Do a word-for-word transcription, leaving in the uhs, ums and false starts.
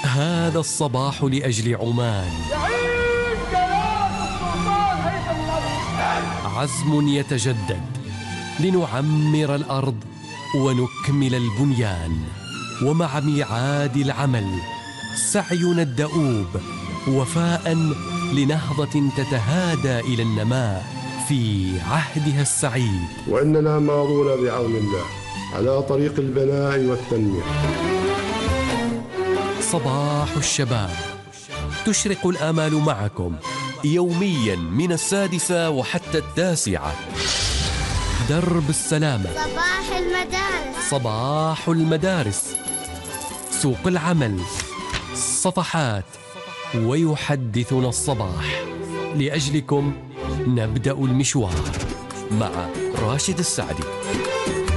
هذا الصباح لأجل عمان، يعيش جلالة السلطان هيثم الأبيض. عزم يتجدد لنعمر الأرض ونكمل البنيان، ومع ميعاد العمل سعينا الدؤوب وفاء لنهضة تتهادى إلى النماء في عهدها السعيد. وإننا ماضون بعون الله على طريق البناء والتنمية. صباح الشباب، تشرق الآمال معكم يوميا من السادسة وحتى التاسعة. درب السلامة، صباح المدارس، صباح المدارس، سوق العمل، صفحات، ويحدثنا الصباح. لأجلكم نبدأ المشوار مع راشد السعدي.